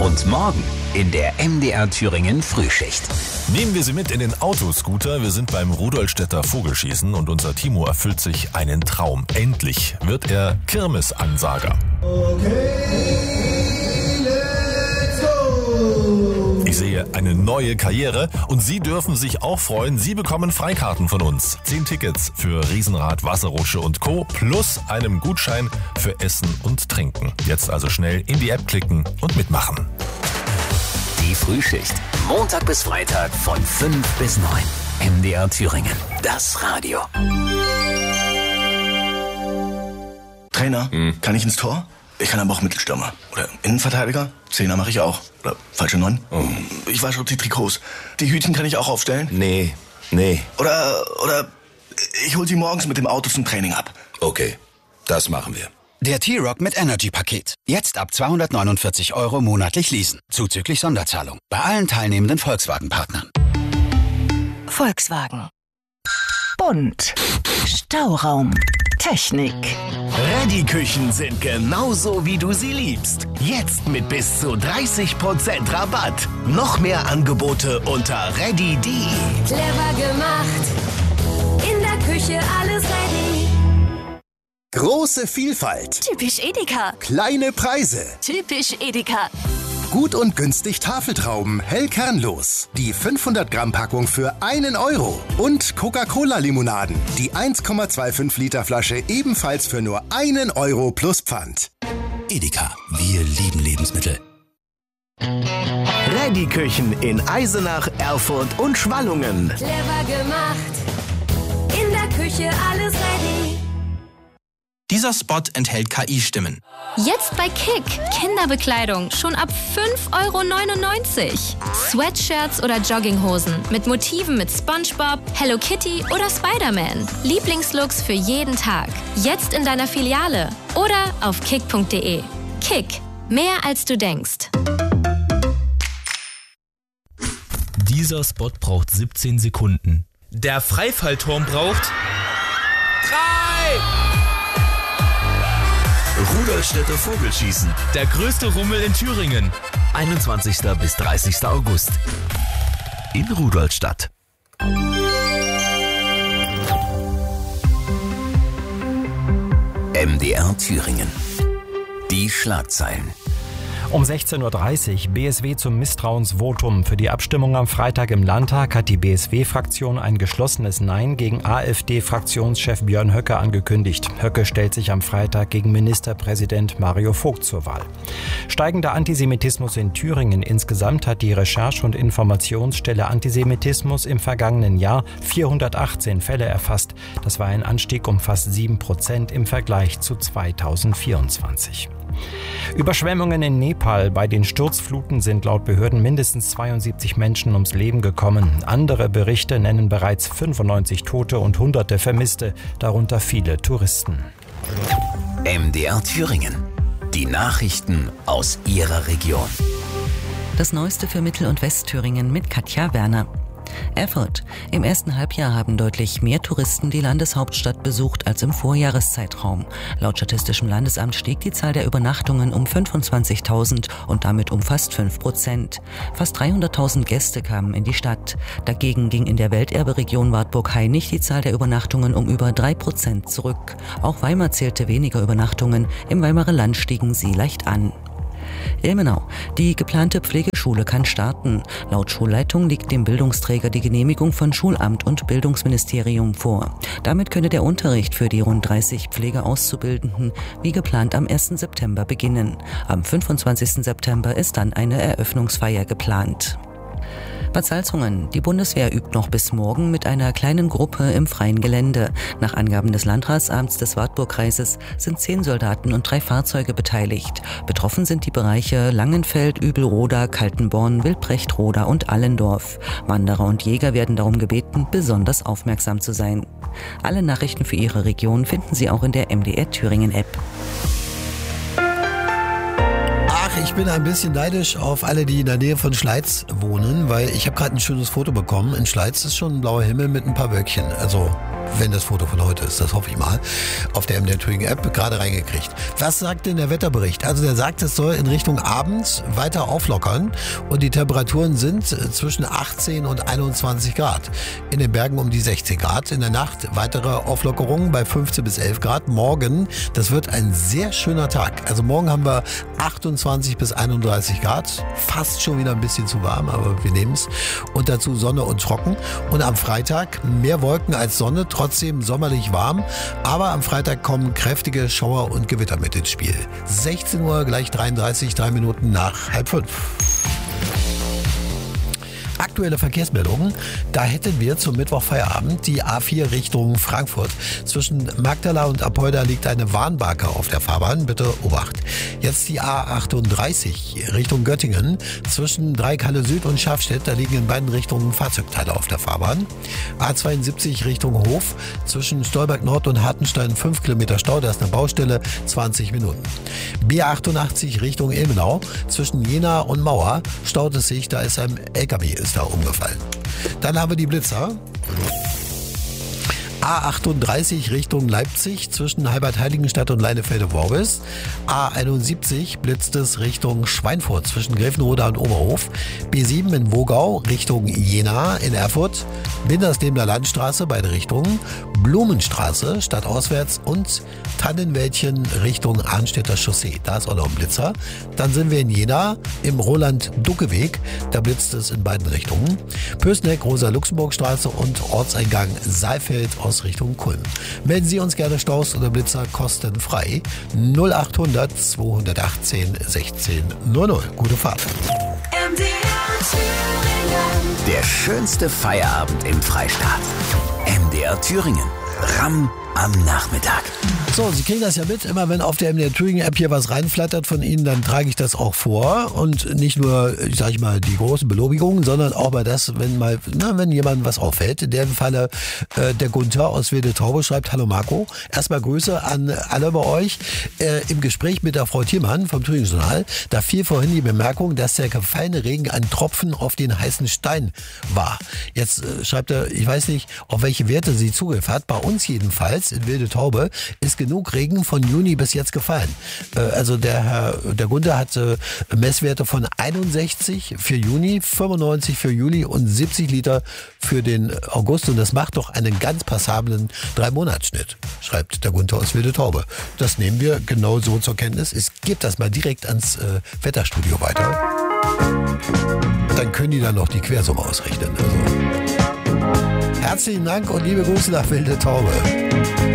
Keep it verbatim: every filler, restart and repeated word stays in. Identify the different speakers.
Speaker 1: Und morgen in der M D R Thüringen Frühschicht.
Speaker 2: Nehmen wir Sie mit in den Autoscooter. Wir sind beim Rudolstädter Vogelschießen und unser Timo erfüllt sich einen Traum. Endlich wird er Kirmesansager.
Speaker 3: Okay, let's go!
Speaker 2: Ich sehe eine neue Karriere und Sie dürfen sich auch freuen. Sie bekommen Freikarten von uns. Zehn Tickets für Riesenrad, Wasserrutsche und Co. plus einem Gutschein für Essen und Trinken. Jetzt also schnell in die App klicken und mitmachen.
Speaker 1: Die Frühschicht. Montag bis Freitag von fünf bis neun. M D R Thüringen. Das Radio.
Speaker 4: Trainer, hm. kann ich ins Tor? Ich kann aber auch Mittelstürmer. Oder Innenverteidiger. Zehner mache ich auch. Oder falsche Neun. Oh. Ich wasche die Trikots. Die Hütchen kann ich auch aufstellen.
Speaker 5: Nee, nee.
Speaker 4: Oder, oder ich hol sie morgens mit dem Auto zum Training ab.
Speaker 5: Okay, das machen wir.
Speaker 6: Der T-Rock mit Energy-Paket. Jetzt ab zweihundertneunundvierzig Euro monatlich leasen. Zuzüglich Sonderzahlung. Bei allen teilnehmenden Volkswagen-Partnern.
Speaker 7: Volkswagen. Bunt. Stauraum. Technik.
Speaker 8: Reddy-Küchen sind genauso, wie du sie liebst. Jetzt mit bis zu dreißig Prozent Rabatt. Noch mehr Angebote unter reddy punkt de.
Speaker 9: Clever gemacht. In der Küche alles ready.
Speaker 8: Große Vielfalt.
Speaker 9: Typisch Edeka.
Speaker 8: Kleine Preise.
Speaker 9: Typisch Edeka.
Speaker 8: Gut und günstig Tafeltrauben, hell kernlos. Die fünfhundert Gramm Packung für einen Euro. Und Coca-Cola-Limonaden. Die eins Komma fünfundzwanzig Liter Flasche ebenfalls für nur einen Euro plus Pfand.
Speaker 6: Edeka. Wir lieben Lebensmittel.
Speaker 8: Reddy-Küchen in Eisenach, Erfurt und Schwallungen.
Speaker 9: Clever gemacht. In der Küche alles ready.
Speaker 10: Dieser Spot enthält K I-Stimmen.
Speaker 11: Jetzt bei Kick. Kinderbekleidung schon ab fünf Euro neunundneunzig. Sweatshirts oder Jogginghosen mit Motiven mit SpongeBob, Hello Kitty oder Spider-Man. Lieblingslooks für jeden Tag. Jetzt in deiner Filiale oder auf kick punkt de. Kick. Mehr als du denkst.
Speaker 12: Dieser Spot braucht siebzehn Sekunden. Der Freifallturm braucht drei!
Speaker 13: Rudolstädter Vogelschießen.
Speaker 12: Der größte Rummel in Thüringen.
Speaker 13: einundzwanzigster bis dreißigster August. In Rudolstadt.
Speaker 1: M D R Thüringen. Die Schlagzeilen.
Speaker 14: Um sechzehn Uhr dreißig, B S W zum Misstrauensvotum. Für die Abstimmung am Freitag im Landtag hat die B S W-Fraktion ein geschlossenes Nein gegen AfD-Fraktionschef Björn Höcke angekündigt. Höcke stellt sich am Freitag gegen Ministerpräsident Mario Vogt zur Wahl. Steigender Antisemitismus in Thüringen. Insgesamt hat die Recherche- und Informationsstelle Antisemitismus im vergangenen Jahr vierhundertachtzehn Fälle erfasst. Das war ein Anstieg um fast sieben Prozent im Vergleich zu zweitausendvierundzwanzig. Überschwemmungen in Nepal. Bei den Sturzfluten sind laut Behörden mindestens zweiundsiebzig Menschen ums Leben gekommen. Andere Berichte nennen bereits fünfundneunzig Tote und Hunderte Vermisste, darunter viele Touristen.
Speaker 1: M D R Thüringen. Die Nachrichten aus Ihrer Region.
Speaker 15: Das Neueste für Mittel- und Westthüringen mit Katja Werner. Erfurt. Im ersten Halbjahr haben deutlich mehr Touristen die Landeshauptstadt besucht als im Vorjahreszeitraum. Laut Statistischem Landesamt stieg die Zahl der Übernachtungen um fünfundzwanzigtausend und damit um fast fünf Prozent. Fast dreihunderttausend Gäste kamen in die Stadt. Dagegen ging in der Welterberegion Wartburg-Hainich die Zahl der Übernachtungen um über drei Prozent zurück. Auch Weimar zählte weniger Übernachtungen. Im Weimarer Land stiegen sie leicht an. Ilmenau. Die geplante Pflegeschule kann starten. Laut Schulleitung liegt dem Bildungsträger die Genehmigung von Schulamt und Bildungsministerium vor. Damit könne der Unterricht für die rund dreißig Pflegeauszubildenden wie geplant am ersten September beginnen. Am fünfundzwanzigsten September ist dann eine Eröffnungsfeier geplant. Bad Salzungen. Die Bundeswehr übt noch bis morgen mit einer kleinen Gruppe im freien Gelände. Nach Angaben des Landratsamts des Wartburgkreises sind zehn Soldaten und drei Fahrzeuge beteiligt. Betroffen sind die Bereiche Langenfeld, Übelroda, Kaltenborn, Wildbrecht-Roda und Allendorf. Wanderer und Jäger werden darum gebeten, besonders aufmerksam zu sein. Alle Nachrichten für Ihre Region finden Sie auch in der M D R Thüringen App.
Speaker 3: Ich bin ein bisschen neidisch auf alle, die in der Nähe von Schleiz wohnen, weil ich habe gerade ein schönes Foto bekommen. In Schleiz ist schon ein blauer Himmel mit ein paar Wölkchen. Also wenn das Foto von heute ist, das hoffe ich mal, auf der M D R Thüringen App gerade reingekriegt. Was sagt denn der Wetterbericht? Also der sagt, es soll in Richtung Abend weiter auflockern und die Temperaturen sind zwischen achtzehn und einundzwanzig Grad. In den Bergen um die sechzehn Grad. In der Nacht weitere Auflockerungen bei fünfzehn bis elf Grad. Morgen, das wird ein sehr schöner Tag. Also morgen haben wir achtundzwanzig bis einunddreißig Grad. Fast schon wieder ein bisschen zu warm, aber wir nehmen es. Und dazu Sonne und trocken. Und am Freitag mehr Wolken als Sonne, trotzdem sommerlich warm. Aber am Freitag kommen kräftige Schauer und Gewitter mit ins Spiel. sechzehn Uhr gleich dreiunddreißig, drei Minuten nach halb fünf. Aktuelle Verkehrsmeldungen, da hätten wir zum Mittwochfeierabend die A vier Richtung Frankfurt. Zwischen Magdala und Apolda liegt eine Warnbarke auf der Fahrbahn, bitte Obacht. Jetzt die A achtunddreißig Richtung Göttingen. Zwischen Dreikalle Süd und Schafstedt, da liegen in beiden Richtungen Fahrzeugteile auf der Fahrbahn. A zweiundsiebzig Richtung Hof. Zwischen Stolberg Nord und Hartenstein fünf Kilometer Stau, da ist eine Baustelle, zwanzig Minuten. B achtundachtzig Richtung Ilmenau. Zwischen Jena und Mauer staut es sich, da ist ein L K W ist da umgefallen. Dann haben wir die Blitzer. A achtunddreißig Richtung Leipzig zwischen Halbert-Heiligenstadt und Leinefelde-Worris. A einundsiebzig blitzt es Richtung Schweinfurt zwischen Gräfenroda und Oberhof. B sieben in Wogau Richtung Jena in Erfurt. Bindersdemler Landstraße beide Richtungen. Blumenstraße stadtauswärts und Tannenwäldchen Richtung Arnstädter Chaussee. Da ist auch noch ein Blitzer. Dann sind wir in Jena im Roland-Ducke-Weg. Da blitzt es in beiden Richtungen. Pößneck, Rosa-Luxemburg-Straße und Orteingang Saalfeld aus Richtung Kulm. Melden Sie uns gerne Staus oder Blitzer kostenfrei. null achthundert zweihundertachtzehn sechzehn null null. Gute Fahrt.
Speaker 1: M D R Thüringen. Der schönste Feierabend im Freistaat. M D R Thüringen. Ramm am Nachmittag.
Speaker 3: So, Sie kriegen das ja mit, immer wenn auf der M D R Thüringen App hier was reinflattert von Ihnen, dann trage ich das auch vor und nicht nur, ich sag ich mal, die großen Belobigungen, sondern auch mal das, wenn mal, na, wenn jemandem was auffällt. In dem Falle äh, der Gunther aus Wilde Taube schreibt: Hallo Marco, erstmal Grüße an alle bei euch. Äh, Im Gespräch mit der Frau Thiemann vom Thüringen Journal, da fiel vorhin die Bemerkung, dass der gefallene Regen ein Tropfen auf den heißen Stein war. Jetzt äh, schreibt er, ich weiß nicht, auf welche Werte sie Zugriff hat. Bei uns jedenfalls in Wilde Taube ist genug Regen von Juni bis jetzt gefallen. Äh, also der Herr, der Gunther hatte Messwerte von einundsechzig für Juni, fünfundneunzig für Juli und siebzig Liter für den August. Und das macht doch einen ganz passablen Drei-Monats-Schnitt, schreibt der Gunther aus Wilde Taube. Das nehmen wir genau so zur Kenntnis. Ich gebe das mal direkt ans äh, Wetterstudio weiter. Dann können die dann noch die Quersumme ausrechnen. Also. Herzlichen Dank und liebe Grüße nach Wilde Taube.